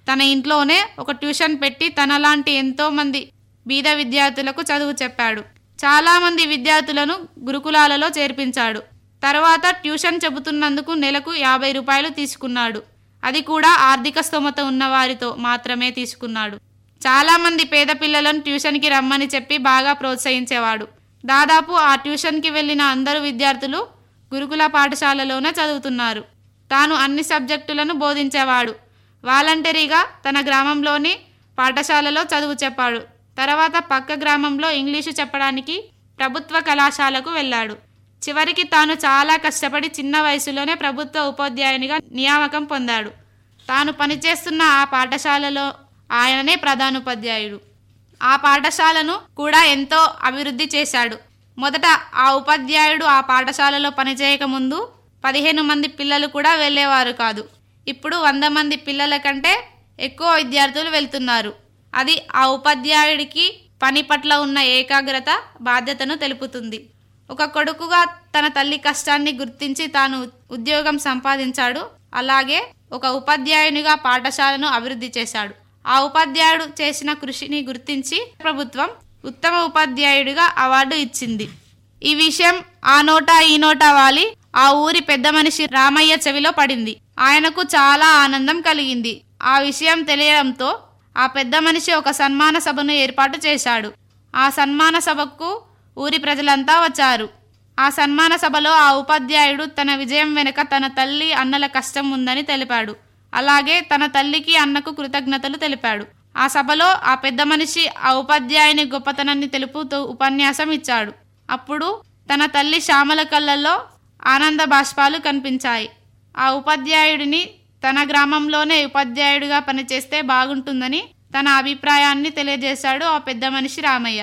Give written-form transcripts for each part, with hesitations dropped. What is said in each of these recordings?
తన ఇంట్లోనే ఒక ట్యూషన్ పెట్టి తనలాంటి ఎంతోమంది బీద విద్యార్థులకు చదువు చెప్పాడు. చాలామంది విద్యార్థులను గురుకులాలలో చేర్పించాడు. తర్వాత ట్యూషన్ చెబుతున్నందుకు నెలకు 50 రూపాయలు తీసుకున్నాడు. అది కూడా ఆర్థిక స్తోమత ఉన్నవారితో మాత్రమే తీసుకున్నాడు. చాలామంది పేద పిల్లలను ట్యూషన్కి రమ్మని చెప్పి బాగా ప్రోత్సహించేవాడు. దాదాపు ఆ ట్యూషన్కి వెళ్ళిన అందరూ విద్యార్థులు గురుకుల పాఠశాలలోనే చదువుతున్నారు. తాను అన్ని సబ్జెక్టులను బోధించేవాడు. వాలంటరీగా తన గ్రామంలోని పాఠశాలలో చదువు చెప్పాడు. తర్వాత పక్క గ్రామంలో ఇంగ్లీషు చెప్పడానికి ప్రభుత్వ కళాశాలకు వెళ్ళాడు. చివరికి తాను చాలా కష్టపడి చిన్న వయసులోనే ప్రభుత్వ ఉపాధ్యాయునిగా నియామకం పొందాడు. తాను పనిచేస్తున్న ఆ పాఠశాలలో ఆయననే ప్రధానోపాధ్యాయుడు. ఆ పాఠశాలను కూడా ఎంతో అభివృద్ధి చేశాడు. మొదట ఆ ఉపాధ్యాయుడు ఆ పాఠశాలలో పనిచేయకముందు 15 మంది పిల్లలు కూడా వెళ్ళేవారు కాదు. ఇప్పుడు 100 మంది పిల్లల కంటే ఎక్కువ విద్యార్థులు వెళ్తున్నారు. అది ఆ ఉపాధ్యాయుడికి పని పట్ల ఉన్న ఏకాగ్రత, బాధ్యతను తెలుపుతుంది. ఒక కొడుకుగా తన తల్లి కష్టాన్ని గుర్తించి తాను ఉద్యోగం సంపాదించాడు. అలాగే ఒక ఉపాధ్యాయునిగా పాఠశాలను అభివృద్ధి చేశాడు. ఆ ఉపాధ్యాయుడు చేసిన కృషిని గుర్తించి ప్రభుత్వం ఉత్తమ ఉపాధ్యాయుడిగా అవార్డు ఇచ్చింది. ఈ విషయం ఆ నోట ఈ నోట వాలి ఆ ఊరి పెద్ద మనిషి రామయ్య చెవిలో పడింది. ఆయనకు చాలా ఆనందం కలిగింది. ఆ విషయం తెలియడంతో ఆ పెద్ద మనిషి ఒక సన్మాన సభను ఏర్పాటు చేశాడు. ఆ సన్మాన సభకు ఊరి ప్రజలంతా వచ్చారు. ఆ సన్మాన సభలో ఆ ఉపాధ్యాయుడు తన విజయం వెనుక తన తల్లి అన్నల కష్టం ఉందని తెలిపాడు. అలాగే తన తల్లికి అన్నకు కృతజ్ఞతలు తెలిపాడు. ఆ సభలో ఆ పెద్ద మనిషి ఆ ఉపాధ్యాయుని గొప్పతనాన్ని తెలుపుతూ ఉపన్యాసం ఇచ్చాడు. అప్పుడు తన తల్లి శ్యామల కళ్ళల్లో ఆనంద బాష్పాలు కనిపించాయి. ఆ ఉపాధ్యాయుడిని తన గ్రామంలోనే ఉపాధ్యాయుడిగా పనిచేస్తే బాగుంటుందని తన అభిప్రాయాన్ని తెలియజేశాడు ఆ పెద్ద మనిషి రామయ్య.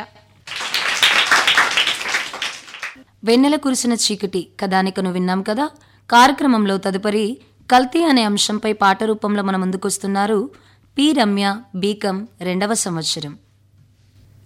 వెన్నెల కురిసిన చీకటి కథానికను విన్నాం కదా. కార్యక్రమంలో తదుపరి కల్తీ అనే అంశంపై పాట రూపంలో మన ముందుకొస్తున్నారు పి రమ్య, బీకం 2వ సంవత్సరం.